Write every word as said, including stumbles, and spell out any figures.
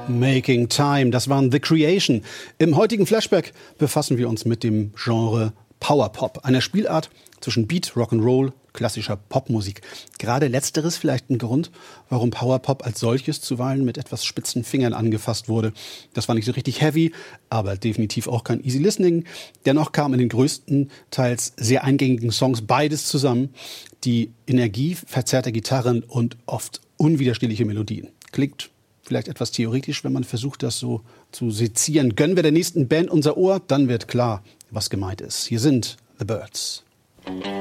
Making Time, das waren The Creation. Im heutigen Flashback befassen wir uns mit dem Genre Powerpop, einer Spielart zwischen Beat, Rock'n'Roll, klassischer Popmusik. Gerade letzteres vielleicht ein Grund, warum Powerpop als solches zuweilen mit etwas spitzen Fingern angefasst wurde. Das war nicht so richtig heavy, aber definitiv auch kein easy listening. Dennoch kam in den größten, teils sehr eingängigen Songs beides zusammen. Die Energie verzerrter Gitarren und oft unwiderstehliche Melodien. Klingt vielleicht etwas theoretisch, wenn man versucht, das so zu sezieren. Gönnen wir der nächsten Band unser Ohr, dann wird klar, was gemeint ist. Hier sind The Byrds.